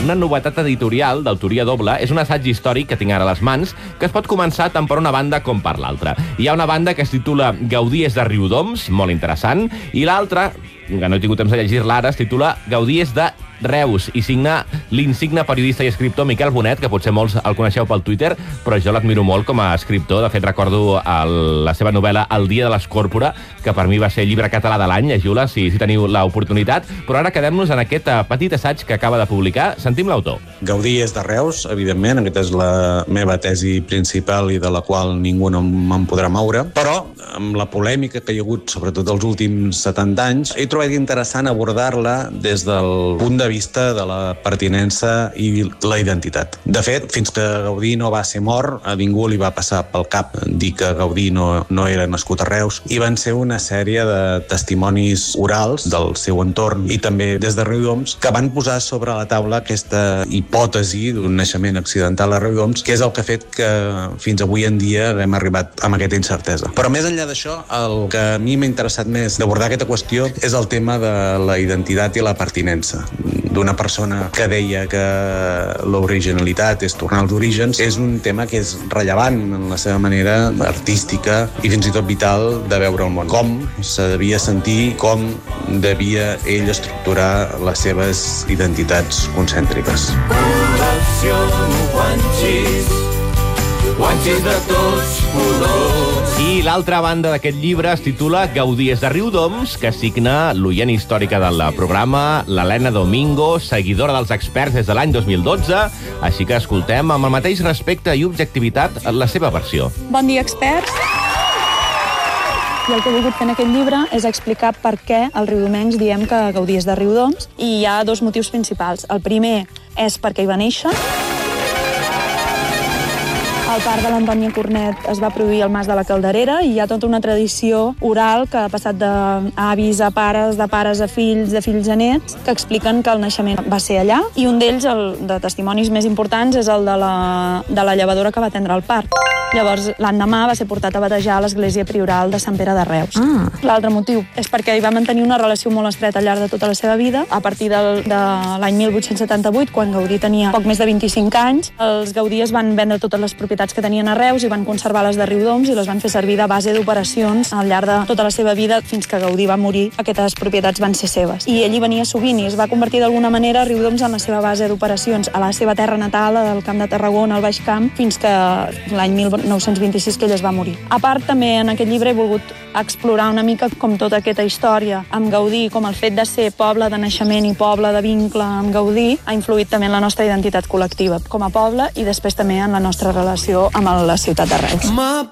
una novetat editorial d'autoria doble. És un assaig històric que tinc ara a les mans, que es pot començar tant per una banda com per l'altra. Hi ha una banda que es titula Gaudí és de Riudoms, molt interessant, i l'altra, que no he tingut temps de llegir-la ara, es titula Gaudí és de Reus, i signa l'insigne periodista i escriptor Miquel Bonet, que potser molts el coneixeu pel Twitter, però jo l'admiro molt com a escriptor. De fet, recordo la seva novel·la El dia de l'Escòrpora, que per mi va ser llibre català de l'any. Llegiu-la si teniu l'oportunitat. Però ara quedem-nos en aquest petit assaig que acaba de publicar. Sentim l'autor. Gaudí és de Reus, evidentment. Aquesta és la meva tesi principal i de la qual ningú no me'n podrà moure. Però, amb la polèmica que hi ha hagut, sobretot els últims 70 anys, he trobat interessant abordar-la des del punt de vista de la pertinença i la identitat. De fet, fins que Gaudí no va ser mort, a ningú li va passar pel cap dir que Gaudí no era nascut a Reus, i van ser una sèrie de testimonis orals del seu entorn i també des de Riudoms que van posar sobre la taula aquesta hipòtesi d'un naixement accidental a Riudoms, que és el que ha fet que fins avui en dia hem arribat amb aquesta incertesa. Però més enllà d'això, el que a mi m'ha interessat més d'abordar aquesta qüestió és el tema de la identitat i la pertinença. D'una persona que deia que l'originalitat és tornar als orígens, és un tema que és rellevant en la seva manera artística i fins i tot vital de veure el món. Com se devia sentir, com devia ell estructurar les seves identitats concèntriques. Guanxis de tots colors. I l'altra banda d'aquest llibre es titula Gaudí és de Riudoms, que signa l'oient històrica del programa, l'Helena Domingo, seguidora dels experts des de l'any 2012. Així que escoltem amb el mateix respecte i objectivitat la seva versió. Bon dia, experts. I el que he volgut fer en aquest llibre és explicar per què els riudomencs diem que Gaudí és de Riudoms, i hi ha dos motius principals. El primer és perquè hi va néixer. Al parc de l'Antònia Cornet es va produir el Mas de la Calderera i hi ha tota una tradició oral que ha passat d'avis a pares, de pares a fills, de fills a nets, que expliquen que el naixement va ser allà. I un d'ells, el de testimonis més importants, és el de la llevadora que va atendre al parc. Llavors, l'endemà va ser portat a batejar a l'església prioral de Sant Pere de Reus. L'altre motiu és perquè hi va mantenir una relació molt estreta al llarg de tota la seva vida. A partir de l'any 1878, quan Gaudí tenia poc més de 25 anys, els Gaudí es van vendre totes les propietats que tenien a Reus i van conservar les de Riudoms i les van fer servir de base d'operacions al llarg de tota la seva vida. Fins que Gaudí va morir, aquestes propietats van ser seves. I ell hi venia sovint i es va convertir d'alguna manera Riudoms en la seva base d'operacions, a la seva terra natal, al Camp de Tarragona, al Baix Camp, fins que l'any 1926 que ell es va morir. A part, també en aquest llibre he volgut explorar una mica com tota aquesta història amb Gaudí, com el fet de ser poble de naixement i poble de vincle amb Gaudí ha influït també en la nostra identitat col·lectiva com a poble i després també en la nostra relació amb la ciutat de Reus.